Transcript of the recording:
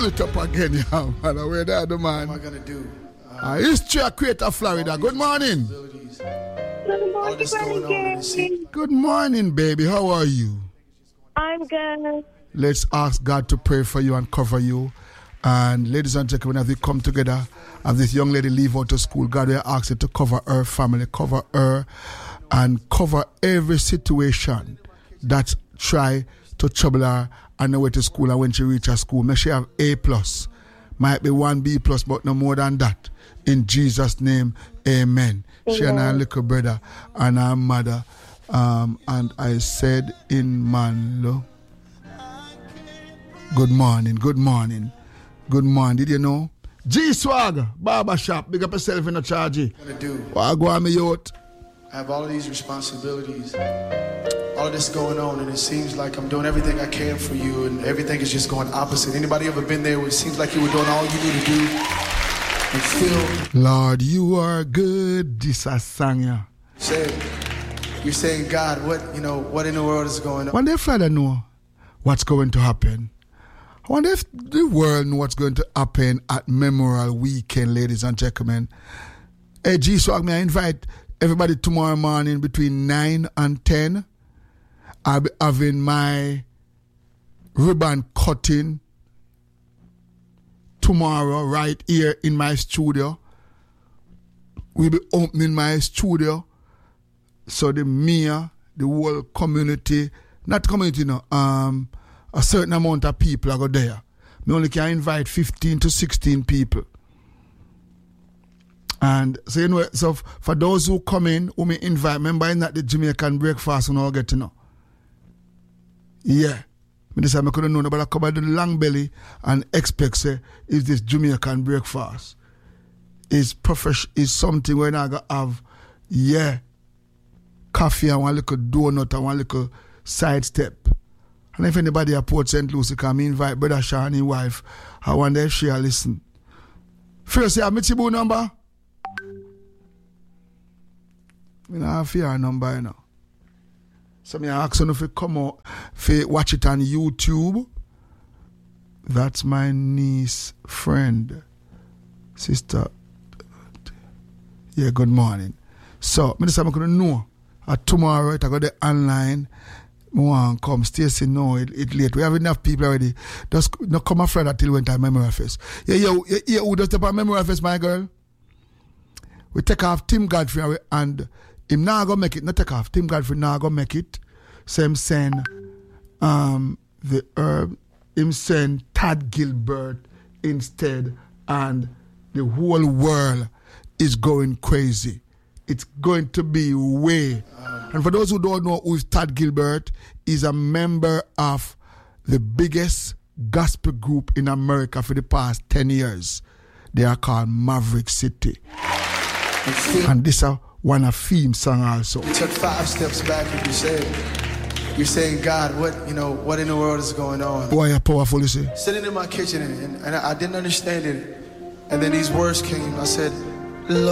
Pull it up again, yeah, man. Where that the man? What am I gonna do? History Creator Florida. Good morning. All this going on in the city. Good morning, baby. How are you? I'm good. Let's ask God to pray for you and cover you. And ladies and gentlemen, as we come together, as this young lady leave out of school, God will ask you to cover her family, cover her, and cover every situation that try to trouble her on the way to school. And when she reaches school, make sure she have A+. Might be 1 B+, but no more than that. In Jesus' name, amen. She and her little brother and her mother. And I said in Manlo, good morning, good morning, good morning. Did you know? G-Swag, barber shop, big up yourself in the charge. What am I gonna do? What go on, me youth? I have all of these responsibilities, all of this going on, and it seems like I'm doing everything I can for you, and everything is just going opposite. Anybody ever been there where it seems like you were doing all you need to do, and still, Lord, you are good. This a song, yeah. you're saying, God, what in the world is going on? When they Father know what's going to happen, I wonder if the world know what's going to happen at Memorial Weekend, ladies and gentlemen. Hey, G-Swag, may I invite everybody tomorrow morning between 9 and 10. I'll be having my ribbon cutting tomorrow right here in my studio. We'll be opening my studio. So the mayor, the whole community, not community, no, a certain amount of people are go there. Me only can invite 15 to 16 people. And so, you know, so for those who come in, who me invite, remember in that the Jamaican breakfast and all get to know. Yeah. Me decide I couldn't know, but I come by the long belly and expect, say, is this Jamaican breakfast. Is something where I go have, yeah, coffee and one little donut and one little side step. And if anybody at Port St. Lucie can invite Brother Sean and his wife, I wonder if she'll listen. First, you have my Tibu number? I don't have your number, you know. So I ask you if you come out, if you watch it on YouTube. That's my niece friend. Sister. Yeah, good morning. So, I just going to know. Tomorrow, I go there online. I want to come. Stacy, no, it's late. We have enough people already. Just not come afraid until we went to Memory Fest. Yeah, who does step on Memory Fest, my girl? We take off Tim Godfrey and him now go make it. Not take off. Tim Godfrey now go make it. So him send the herb. Him send Tad Gilbert instead, and the whole world is going crazy. It's going to be way. And for those who don't know who is Tad Gilbert, he's a member of the biggest gospel group in America for the past 10 years. They are called Maverick City. And this is one of theme song also. You took 5 steps back and you're saying, God, what in the world is going on? Why are you powerful, you see? Sitting in my kitchen and I didn't understand it. And then these words came. I said, Lord.